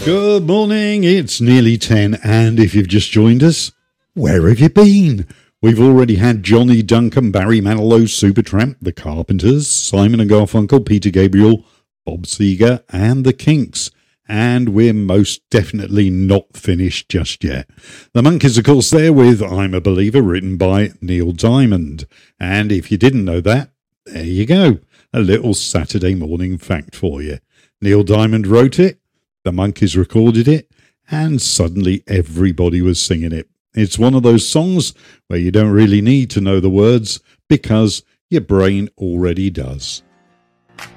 Good morning, it's nearly 10, and if you've just joined us, where have you been? We've already had Johnny Duncan, Barry Manilow, Supertramp, The Carpenters, Simon and Garfunkel, Peter Gabriel, Bob Seger, and The Kinks. And we're most definitely not finished just yet. The Monkees, of course, there with I'm a Believer, written by Neil Diamond. And if you didn't know that, there you go. A little Saturday morning fact for you. Neil Diamond wrote it, the Monkees recorded it, and suddenly everybody was singing it. It's one of those songs where you don't really need to know the words because your brain already does.